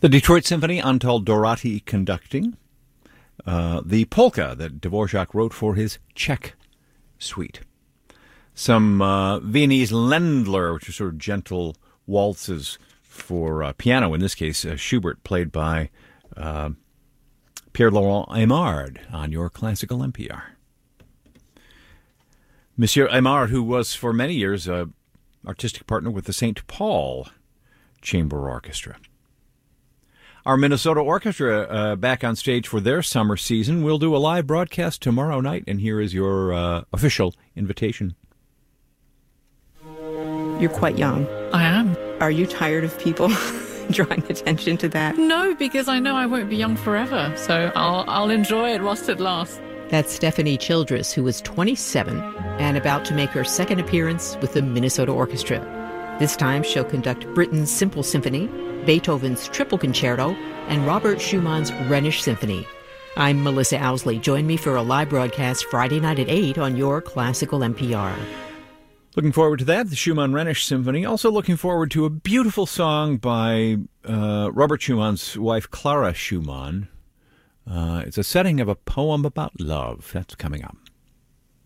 The Detroit Symphony, Antal Dorati conducting. The polka that Dvorak wrote for his Czech suite. Some Viennese Ländler, which are sort of gentle waltzes for piano. In this case, Schubert, played by Pierre-Laurent Aimard on your classical NPR. Monsieur Aimard, who was for many years artistic partner with the St. Paul Chamber Orchestra. Our Minnesota Orchestra back on stage for their summer season. We'll do a live broadcast tomorrow night, and here is your official invitation. You're quite young. I am. Are you tired of people drawing attention to that? No, because I know I won't be young forever, so I'll enjoy it whilst it lasts. That's Stephanie Childress, who is 27 and about to make her second appearance with the Minnesota Orchestra. This time she'll conduct Britten's Simple Symphony, Beethoven's Triple Concerto, and Robert Schumann's Rhenish Symphony. I'm Melissa Owsley. Join me for a live broadcast Friday night at 8 on your classical NPR. Looking forward to that, the Schumann Rhenish Symphony. Also looking forward to a beautiful song by Robert Schumann's wife, Clara Schumann. It's a setting of a poem about love. That's coming up.